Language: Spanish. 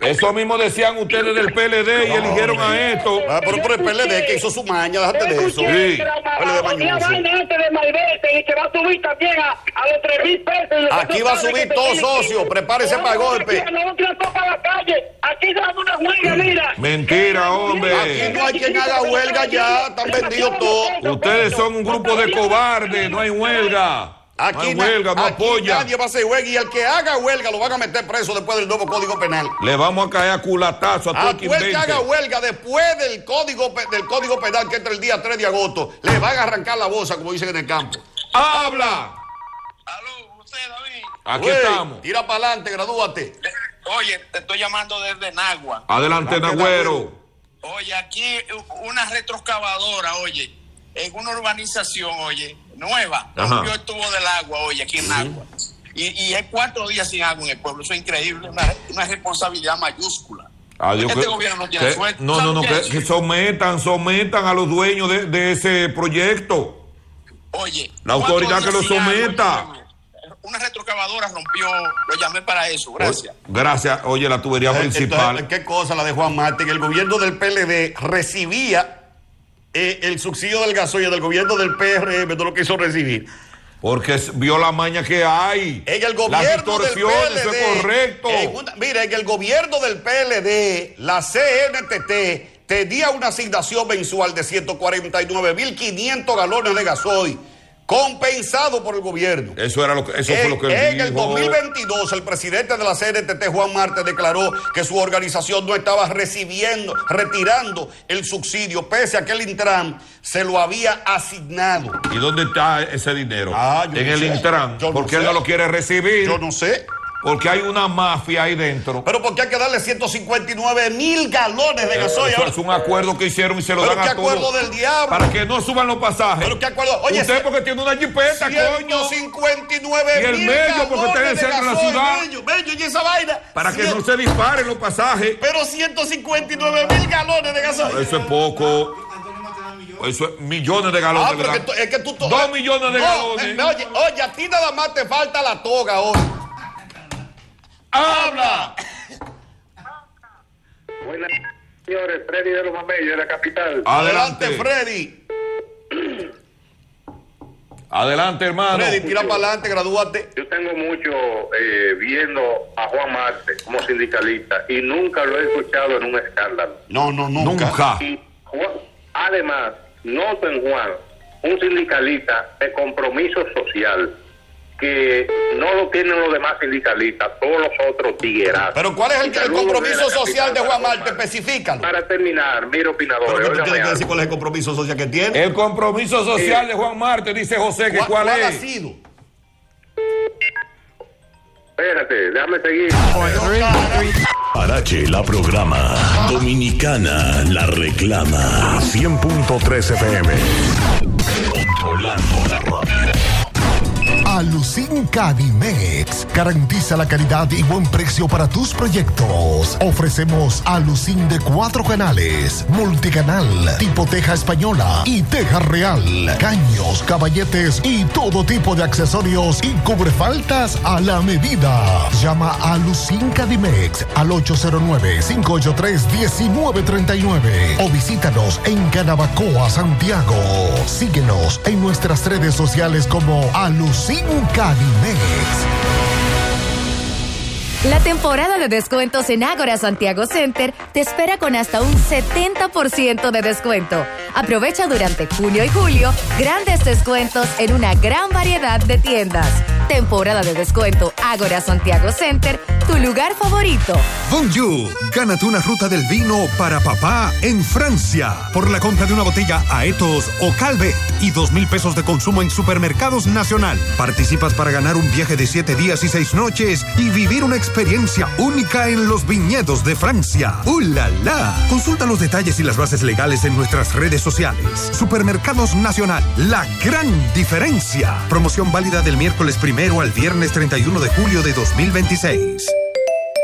Eso mismo decían ustedes del PLD y eligieron a esto. Pero por el PLD que hizo su maña, déjate de eso. Sí. De Malvete y que va a subir también a los 3,000 pesos. Aquí va a subir todo, socio. Prepárese para el golpe. Aquí se hace una huelga, mira. Mentira, hombre. Aquí no hay quien haga huelga ya. Están vendidos todos. Ustedes son un grupo de cobardes. No hay huelga. Aquí no hay huelga, no aquí apoya. nadie va a hacer huelga y el que haga huelga lo van a meter preso después del nuevo Código Penal. Le vamos a caer a culatazo a todo el que Aquel que invente. haga huelga después del código Penal que entra el día 3 de agosto, le van a arrancar la bolsa, como dicen en el campo. ¡Habla! Aló, usted, David. Aquí estamos. Tira para adelante, gradúate. Oye, te estoy llamando desde Nagua. Adelante, Nagüero. Oye, aquí una retroexcavadora, oye, en una urbanización, oye, nueva. Rompió el tubo del agua, oye, aquí en Nagua. Y hay 4 días sin agua en el pueblo. Eso es increíble, una responsabilidad mayúscula. Este gobierno no tiene suerte. No, que sometan a los dueños de ese proyecto. Oye, la autoridad que lo someta. Una retroexcavadora rompió, lo llamé para eso, gracias. Gracias, oye, la tubería principal. Entonces, ¿qué cosa la de Juan Martín? El gobierno del PLD recibía el subsidio del gasoil del gobierno del PRM, no lo quiso recibir. Porque vio la maña que hay. En el gobierno del PLD, eso es correcto. Mira, en el gobierno del PLD, la CNTT tenía una asignación mensual de 149.500 galones de gasoil, compensado por el gobierno. Eso fue lo que él En dijo. el 2022, el presidente de la CNTT, Juan Marte, declaró que su organización no estaba retirando el subsidio, pese a que el Intran se lo había asignado. ¿Y dónde está ese dinero? En el Intran. ¿Por qué él no lo quiere recibir? Yo no sé. Porque hay una mafia ahí dentro. Pero porque hay que darle 159.000 galones de gasoil. Eso es un acuerdo que hicieron y se lo dan a todos. ¿Pero qué acuerdo del diablo? Para que no suban los pasajes. ¿Pero qué acuerdo? Oye, usted porque tiene una jipeta, coño. 159.000 y el medio porque está en el centro de la ciudad. Bello, y esa vaina. Para que no se disparen los pasajes. Pero 159.000 galones de gasoil. Eso es poco. Eso es millones de galones. Pero es que tú 2 millones de galones. Oye, a ti nada más te falta la toga hoy. ¡Habla! Buenas, señores. Freddy de los Mamellos, de la capital. Adelante, Freddy. Adelante, hermano. Freddy, tira para adelante, gradúate. Yo tengo mucho viendo a Juan Marte como sindicalista y nunca lo he escuchado en un escándalo. No, nunca. Y además, noto en Juan un sindicalista de compromiso social que no lo tienen los demás sindicalistas, todos los otros tigueras. Pero ¿cuál es el compromiso social de Juan Marte? Especifícalo. Para terminar, mira, opinador. ¿Pero qué tú tienes que decir cuál es el compromiso social que tiene? El compromiso social de Juan Marte, dice José, que ¿cuál es? ¿Cuál ha sido? Espérate, déjame seguir. Parache la programa. Dominicana la reclama. 100.3 FM. Controlando la radio. Alucin Cadimex garantiza la calidad y buen precio para tus proyectos. Ofrecemos Alucin de 4 canales, multicanal, tipo teja española y teja real, caños, caballetes y todo tipo de accesorios y cubrefaltas a la medida. Llama a Alucin Cadimex al 809-583-1939 o visítanos en Canabacoa, Santiago. Síguenos en nuestras redes sociales como Alucin Cadimex. La temporada de descuentos en Ágora Santiago Center te espera con hasta un 70% de descuento. Aprovecha durante junio y julio grandes descuentos en una gran variedad de tiendas. Temporada de descuento Ágora Santiago Center, tu lugar favorito. Bonjour, gánate una ruta del vino para papá en Francia por la compra de una botella Aetos o Calvet y 2,000 pesos de consumo en Supermercados Nacional. Participas para ganar un viaje de 7 días y 6 noches y vivir una experiencia única en los viñedos de Francia. ¡La la! Consulta los detalles y las bases legales en nuestras redes sociales. Supermercados Nacional, la gran diferencia. Promoción válida del miércoles 1 al viernes 31 de julio de 2026.